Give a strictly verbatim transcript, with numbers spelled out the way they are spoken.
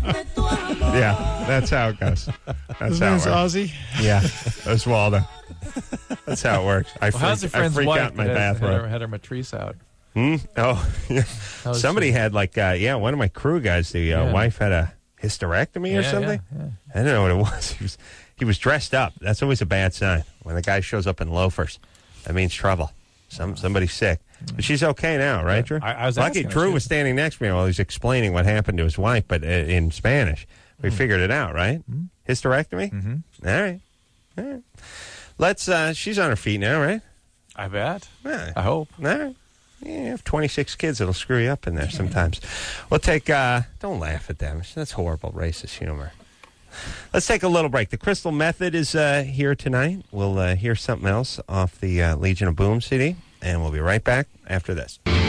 Yeah, that's how it goes. That's His how it name's works. Ozzy. Yeah, Oswaldo. That's how it works. I Well, how's your freak, I friend's freak wife out in my that had, bathrobe. her, had her matrice out? Hmm? Oh, yeah. How's Somebody she? had like, uh, yeah, one of my crew guys, the uh, Yeah. wife had a hysterectomy or Yeah, something. yeah, yeah. I don't know what it was. He was he was dressed up. That's always a bad sign. When a guy shows up in loafers, that means trouble. Some Somebody's sick. But she's okay now, right, Drew? I- I was Lucky asking her. Drew She- was standing next to me while he was explaining what happened to his wife, but uh, in Spanish. We figured it out, right? Hysterectomy? Mm-hmm. All right. All right. Let's, uh, she's on her feet now, right? I bet. Yeah. I hope. All right. Yeah, you have twenty-six kids. It'll screw you up in there sometimes. We'll take, uh, don't laugh at them. That's horrible racist humor. Let's take a little break. The Crystal Method is uh, here tonight. We'll uh, hear something else off the uh, Legion of Boom C D, and we'll be right back after this.